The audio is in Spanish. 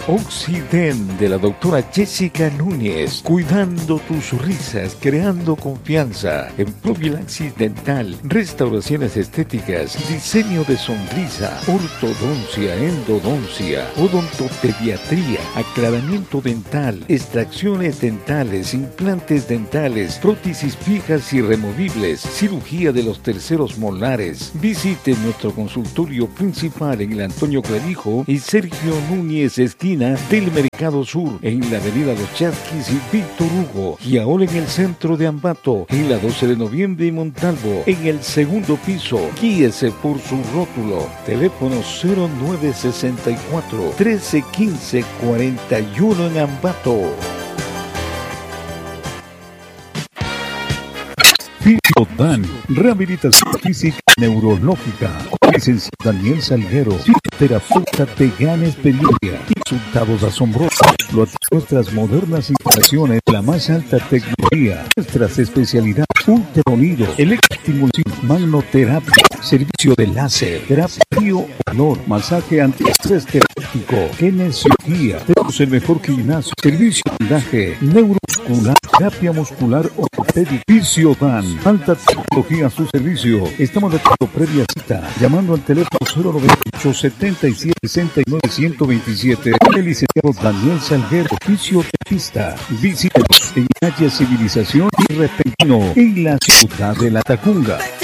Oxiden de la doctora Jessica Núñez, cuidando tus risas, creando confianza en profilaxis dental, restauraciones estéticas, diseño de sonrisa, ortodoncia, endodoncia, odontopediatría, aclaramiento dental, extracciones dentales, implantes dentales, prótesis fijas y removibles, cirugía de los terceros molares. Visite nuestro consultorio principal en el Antonio Clavijo y Sergio Núñez, esquina del Mercado Sur, en la avenida Los Chasquis y Víctor Hugo, y ahora en el centro de Ambato, en la 12 de noviembre y Montalvo, en el segundo piso. Guíese por su rótulo. Teléfono 0964 1315 41 en Ambato. Fisiodan, rehabilitación física y neurológica. Licenciado Daniel Salguero, fisioterapeuta de gran experiencia. Resultados asombrosos. Nuestras modernas instalaciones, la más alta tecnología. Nuestras especialidades: ultrasonido, electroestimulación, magnoterapia, servicio de láser, terapia olor, masaje antiestrés terapéutico, kinesiología. Tenemos el mejor gimnasio, servicio de vendaje, neuromuscular, terapia muscular ortopédica. Fisiodan, alta tecnología a su servicio. Estamos de acuerdo previa cita, llamando al teléfono 098 77 69 127. El licenciado Daniel Salguero, fisioterapista. Visítenos en calle Civilización y Repentino, en la ciudad de La Tacunga.